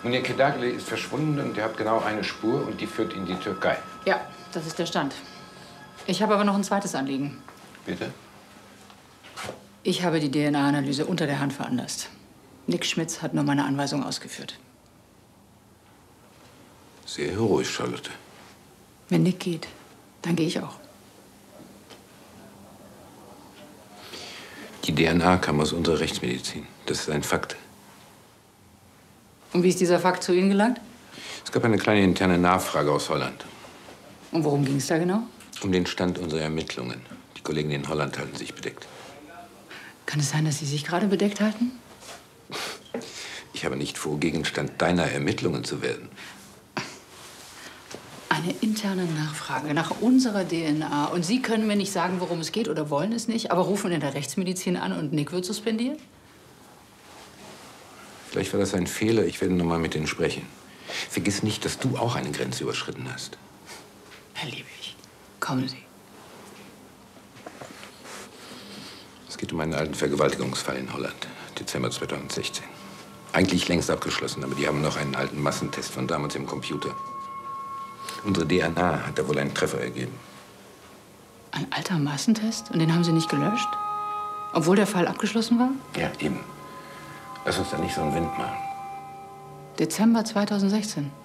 Munir Kedagli ist verschwunden und ihr habt genau eine Spur und die führt in die Türkei. Ja, das ist der Stand. Ich habe aber noch ein zweites Anliegen. Bitte? Ich habe die DNA-Analyse unter der Hand veranlasst. Nick Schmitz hat nur meine Anweisung ausgeführt. Sehr heroisch, Charlotte. Wenn Nick geht, dann gehe ich auch. Die DNA kam aus unserer Rechtsmedizin. Das ist ein Fakt. Und wie ist dieser Fakt zu Ihnen gelangt? Es gab eine kleine interne Nachfrage aus Holland. Und worum ging es da genau? Um den Stand unserer Ermittlungen. Die Kollegen in Holland halten sich bedeckt. Kann es sein, dass Sie sich gerade bedeckt halten? Ich habe nicht vor, Gegenstand deiner Ermittlungen zu werden. Eine interne Nachfrage nach unserer DNA. Und Sie können mir nicht sagen, worum es geht oder wollen es nicht, aber rufen in der Rechtsmedizin an und Nick wird suspendiert? Vielleicht war das ein Fehler. Ich werde noch mal mit denen sprechen. Vergiss nicht, dass du auch eine Grenze überschritten hast. Herr Liebig, kommen Sie. Es geht um einen alten Vergewaltigungsfall in Holland. Dezember 2016. Eigentlich längst abgeschlossen, aber die haben noch einen alten Massentest von damals im Computer. Unsere DNA hat da wohl einen Treffer ergeben. Ein alter Massentest? Und den haben Sie nicht gelöscht? Obwohl der Fall abgeschlossen war? Ja, eben. Lass uns da nicht so einen Wind machen. Dezember 2016.